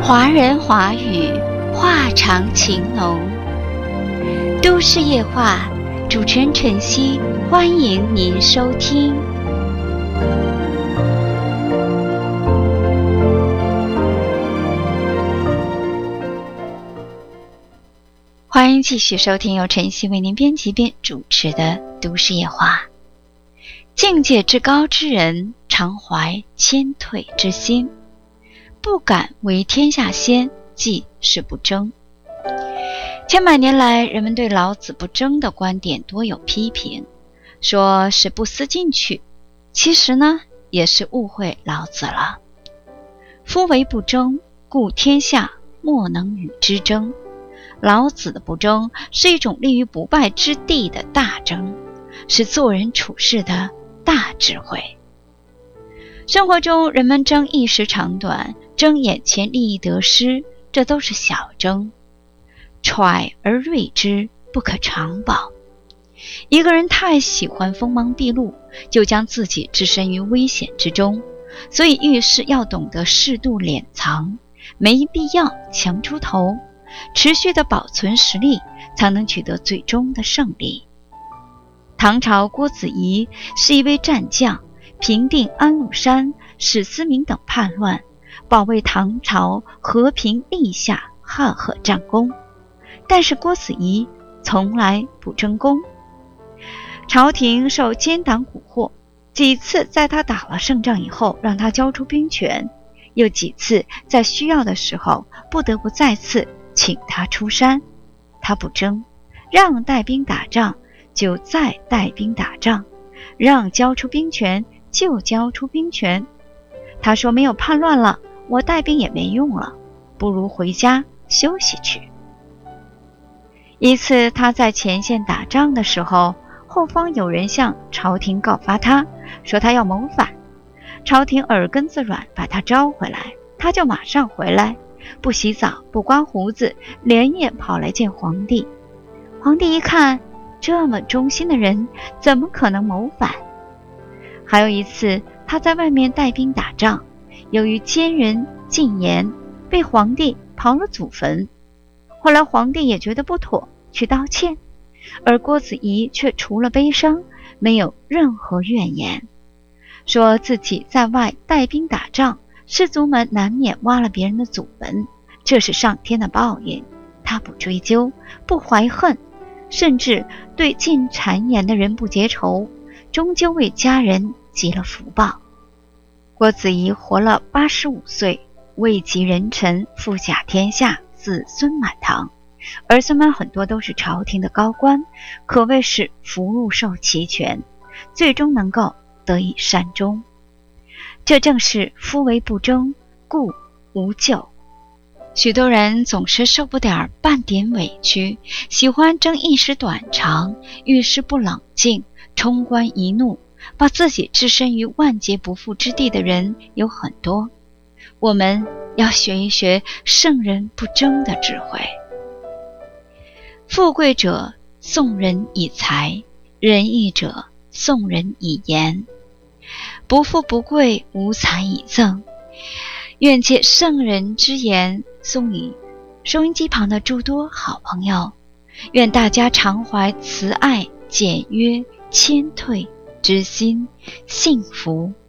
华人华语，话长情浓。都市夜话，主持人晨曦，欢迎您收听。欢迎继续收听由晨曦为您编辑并主持的都市夜话。境界之高之人，常怀谦退之心，不敢为天下先，即是不争。千百年来，人们对老子不争的观点多有批评，说是不思进取，其实呢，也是误会老子了。夫为不争，故天下莫能与之争。老子的不争是一种立于不败之地的大争，是做人处事的大智慧。生活中人们争一时长短，争眼前利益得失，这都是小争。揣而锐之，不可长保。一个人太喜欢锋芒毕露，就将自己置身于危险之中，所以遇事要懂得适度敛藏，没必要强出头，持续的保存实力，才能取得最终的胜利。唐朝郭子仪是一位战将，平定安禄山、史思明等叛乱，保卫唐朝和平立下赫赫战功。但是郭子仪从来不争功，朝廷受奸党蛊惑，几次在他打了胜仗以后让他交出兵权，又几次在需要的时候不得不再次请他出山。他不争，让带兵打仗就再带兵打仗，让交出兵权就交出兵权。他说没有叛乱了，我带兵也没用了，不如回家休息去。一次他在前线打仗的时候，后方有人向朝廷告发他，说他要谋反。朝廷耳根子软，把他招回来，他就马上回来，不洗澡，不刮胡子，连夜跑来见皇帝。皇帝一看，这么忠心的人怎么可能谋反？还有一次他在外面带兵打仗，由于奸人进言，被皇帝刨了祖坟。后来皇帝也觉得不妥，去道歉，而郭子仪却除了悲伤，没有任何怨言，说自己在外带兵打仗，士卒们难免挖了别人的祖坟，这是上天的报应，他不追究，不怀恨，甚至对进谗言的人不结仇，终究为家人积了福报。郭子仪活了85岁，位极人臣，富甲天下，子孙满堂，儿孙们很多都是朝廷的高官，可谓是福禄寿齐全，最终能够得以善终。这正是夫为不争，故无咎。许多人总是受不了半点委屈，喜欢争一时短长，遇事不冷静，冲冠一怒，把自己置身于万劫不复之地的人有很多。我们要学一学圣人不争的智慧。富贵者送人以财，仁义者送人以言。不富不贵，无财以赠。愿借圣人之言，送与收音机旁的诸多好朋友。愿大家常怀慈爱、简约、谦退之心，幸福